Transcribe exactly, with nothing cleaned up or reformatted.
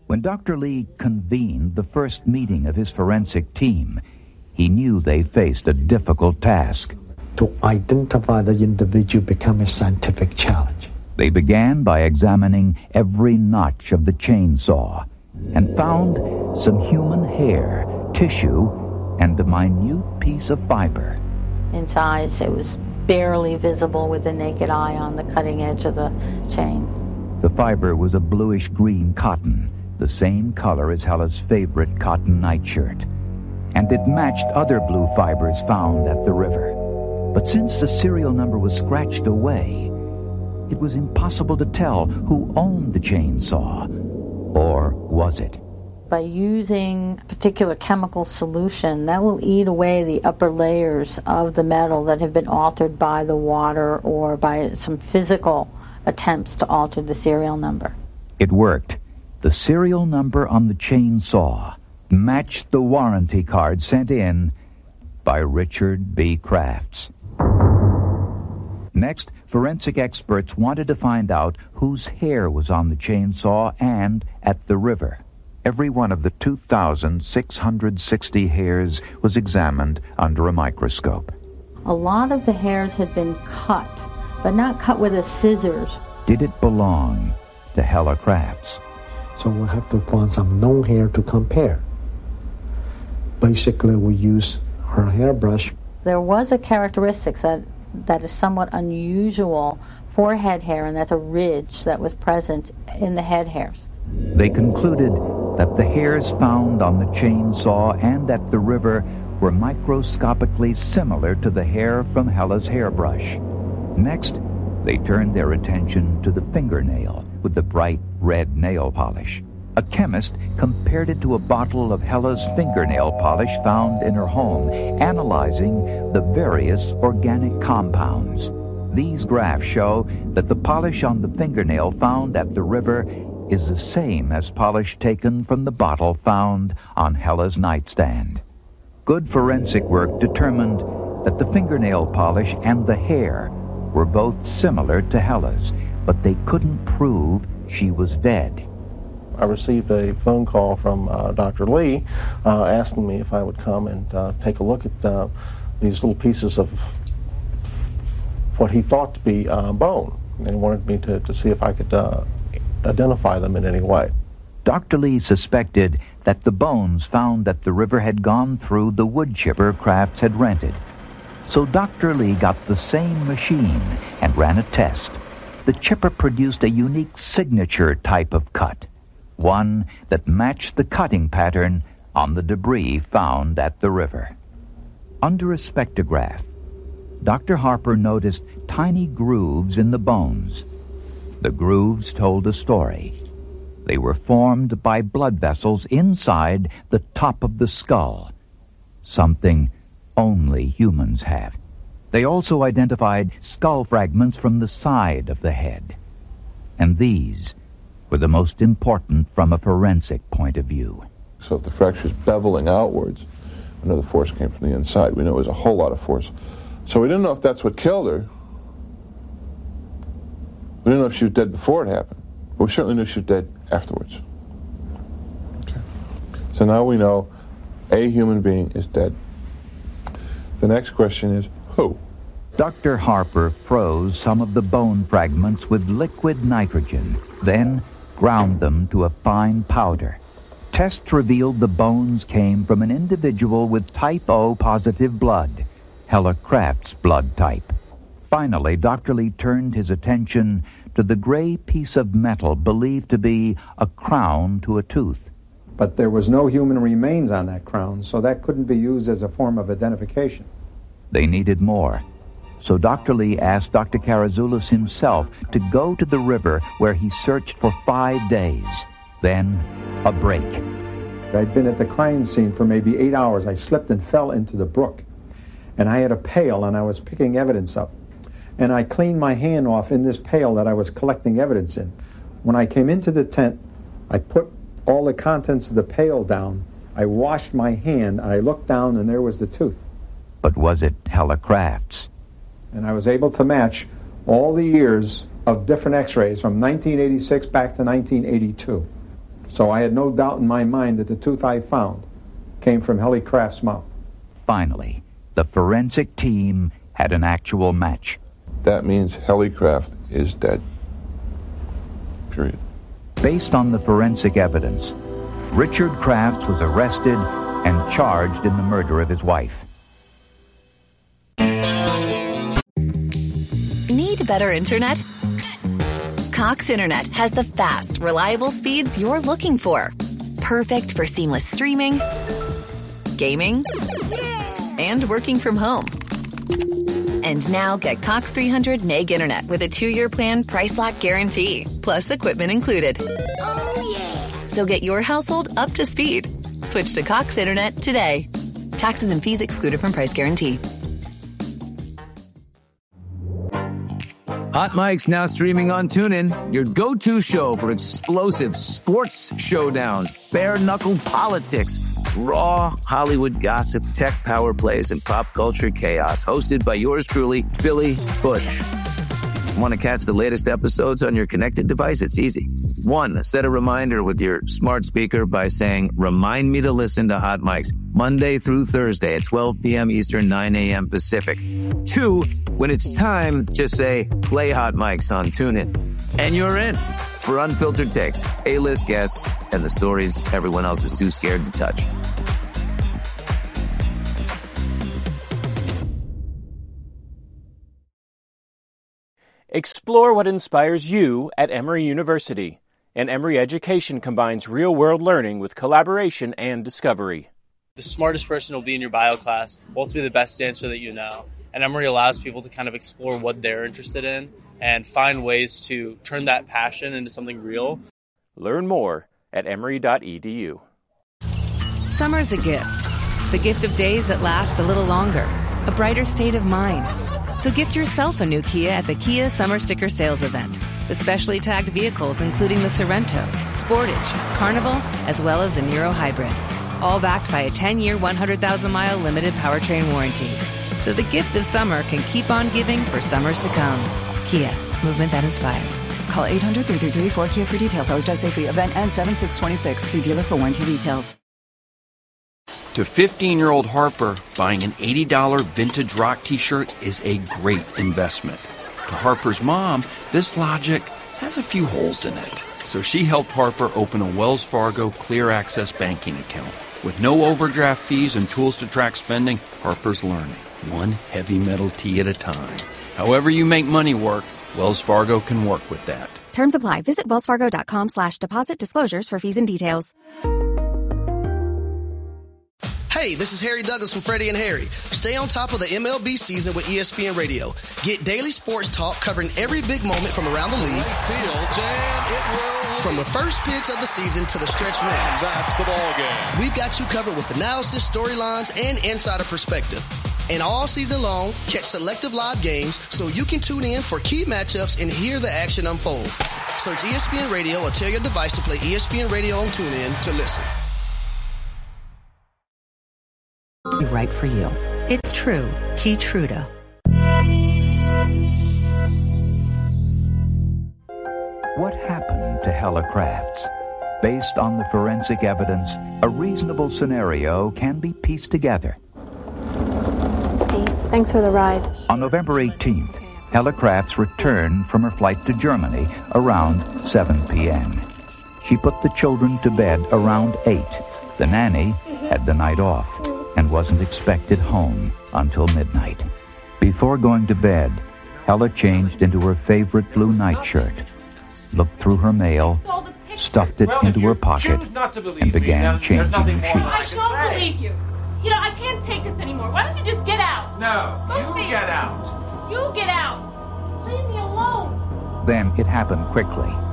When Doctor Lee convened the first meeting of his forensic team, he knew they faced a difficult task. To identify the individual became a scientific challenge. They began by examining every notch of the chainsaw and found some human hair, tissue, and a minute piece of fiber. In size, it was barely visible with the naked eye on the cutting edge of the chain. The fiber was a bluish-green cotton, the same color as Hella's favorite cotton nightshirt, and it matched other blue fibers found at the river. But since the serial number was scratched away, it was impossible to tell who owned the chainsaw, or was it? By using a particular chemical solution, that will eat away the upper layers of the metal that have been altered by the water or by some physical attempts to alter the serial number. It worked. The serial number on the chainsaw matched the warranty card sent in by Richard B. Crafts. Next, forensic experts wanted to find out whose hair was on the chainsaw and at the river. Every one of the two thousand six hundred sixty hairs was examined under a microscope. A lot of the hairs had been cut, but not cut with a scissors. Did it belong to Hella Crafts? So we have to find some known hair to compare. Basically, we use her hairbrush. There was a characteristic that, that is somewhat unusual for head hair, and that's a ridge that was present in the head hairs. They concluded that the hairs found on the chainsaw and at the river were microscopically similar to the hair from Hella's hairbrush. Next, they turned their attention to the fingernail with the bright red nail polish. A chemist compared it to a bottle of Hella's fingernail polish found in her home, analyzing the various organic compounds. These graphs show that the polish on the fingernail found at the river is the same as polish taken from the bottle found on Hella's nightstand. Good forensic work determined that the fingernail polish and the hair were both similar to Hella's, but they couldn't prove she was dead. I received a phone call from uh, Doctor Lee uh, asking me if I would come and uh, take a look at uh, these little pieces of what he thought to be uh, bone, and he wanted me to, to see if I could uh, identify them in any way. Doctor Lee suspected that the bones found at the river had gone through the wood chipper Crafts had rented. So Doctor Lee got the same machine and ran a test. The chipper produced a unique signature type of cut, one that matched the cutting pattern on the debris found at the river. Under a spectrograph, Doctor Harper noticed tiny grooves in the bones. The grooves told a story. They were formed by blood vessels inside the top of the skull, something only humans have. They also identified skull fragments from the side of the head. And these were the most important from a forensic point of view. So if the fracture is beveling outwards, we know the force came from the inside. We know it was a whole lot of force. So we didn't know if that's what killed her. We didn't know if she was dead before it happened. But we certainly knew she was dead afterwards. Okay. So now we know a human being is dead. The next question is, who? Doctor Harper froze some of the bone fragments with liquid nitrogen, then ground them to a fine powder. Tests revealed the bones came from an individual with type O positive blood, Hella Crafts' blood type. Finally, Doctor Lee turned his attention to the gray piece of metal believed to be a crown to a tooth. But there was no human remains on that crown, so that couldn't be used as a form of identification. They needed more. So Doctor Lee asked Doctor Karazoulis himself to go to the river, where he searched for five days. Then, a break. I'd been at the crime scene for maybe eight hours. I slipped and fell into the brook. And I had a pail, and I was picking evidence up. And I cleaned my hand off in this pail that I was collecting evidence in. When I came into the tent, I put all the contents of the pail down. I washed my hand, and I looked down, and there was the tooth. But was it Hella Crafts? And I was able to match all the years of different x-rays from nineteen eighty-six back to nineteen eighty-two. So I had no doubt in my mind that the tooth I found came from Helly Craft's mouth. Finally, the forensic team had an actual match. That means Helly Craft is dead. Period. Based on the forensic evidence, Richard Crafts was arrested and charged in the murder of his wife. Need better internet? Cox Internet has the fast, reliable speeds you're looking for. Perfect for seamless streaming, gaming, and working from home. And now get Cox three hundred meg internet with a two-year plan price lock guarantee, plus equipment included. Oh, yeah. So get your household up to speed. Switch to Cox Internet today. Taxes and fees excluded from price guarantee. Hot Mike's now streaming on TuneIn, your go-to show for explosive sports showdowns, bare-knuckle politics, raw Hollywood gossip, tech power plays, and pop culture chaos. Hosted by yours truly, Billy Bush. Want to catch the latest episodes on your connected device? It's easy. One, set a reminder with your smart speaker by saying, remind me to listen to Hot Mike's Monday through Thursday at twelve p.m. Eastern, nine a.m. Pacific. Two, when it's time, just say, play Hot Mike's on TuneIn. And you're in for unfiltered takes, A-list guests, and the stories everyone else is too scared to touch. Explore what inspires you at Emory University. And Emory education combines real-world learning with collaboration and discovery. The smartest person will be in your bio class, will also be the best dancer that you know. And Emory allows people to kind of explore what they're interested in and find ways to turn that passion into something real. Learn more at emory dot e d u. Summer's a gift. The gift of days that last a little longer. A brighter state of mind. So gift yourself a new Kia at the Kia Summer Sticker Sales Event. With specially tagged vehicles including the Sorrento, Sportage, Carnival, as well as the Niro Hybrid. All backed by a ten-year, one hundred thousand mile limited powertrain warranty. So the gift of summer can keep on giving for summers to come. Kia, movement that inspires. Call eight hundred, three three three, four K I A for details. Always drive safely. Event ends seven six twenty-six. See dealer for warranty details. To fifteen-year-old Harper, buying an eighty dollars vintage rock t-shirt is a great investment. To Harper's mom, this logic has a few holes in it. So she helped Harper open a Wells Fargo Clear Access banking account. With no overdraft fees and tools to track spending, Harper's learning, one heavy metal tee at a time. However you make money work, Wells Fargo can work with that. Terms apply. Visit wellsfargo.com slash deposit disclosures for fees and details. Hey, this is Harry Douglas from Freddie and Harry. Stay on top of the M L B season with E S P N Radio. Get daily sports talk covering every big moment from around the league. From the first pitch of the season to the stretch win. That's the ball game. We've got you covered with analysis, storylines, and insider perspective. And all season long, catch selective live games so you can tune in for key matchups and hear the action unfold. Search E S P N Radio or tell your device to play E S P N Radio on TuneIn to listen. Right for you. It's true. Keytruda. What happened to Hella Crafts? Based on the forensic evidence, a reasonable scenario can be pieced together. Hey, thanks for the ride. On November eighteenth, Hella Crafts returned from her flight to Germany around seven p.m. She put the children to bed around eight. The nanny had the night off and wasn't expected home until midnight. Before going to bed, Hella changed into her favorite blue nightshirt, looked through her mail, stuffed it into her pocket, and began changing the sheets. I don't believe you. You know, I can't take this anymore. Why don't you just get out? No, Go you see. get out. You get out. Leave me alone. Then it happened quickly.